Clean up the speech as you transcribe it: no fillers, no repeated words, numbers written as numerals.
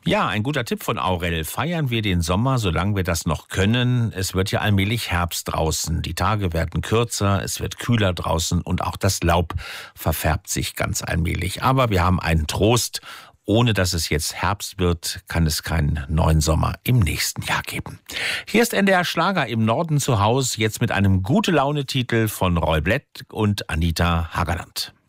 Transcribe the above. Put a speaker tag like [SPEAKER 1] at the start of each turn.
[SPEAKER 1] Ja, ein guter Tipp von Aurel. Feiern wir den Sommer, solange wir das noch können. Es wird ja allmählich Herbst draußen. Die Tage werden kürzer, es wird kühler draußen und auch das Laub verfärbt sich ganz allmählich. Aber wir haben einen Trost. Ohne dass es jetzt Herbst wird, kann es keinen neuen Sommer im nächsten Jahr geben. Hier ist NDR Schlager im Norden zu Hause, jetzt mit einem Gute-Laune-Titel von Roy Blatt und Anita Hagerland.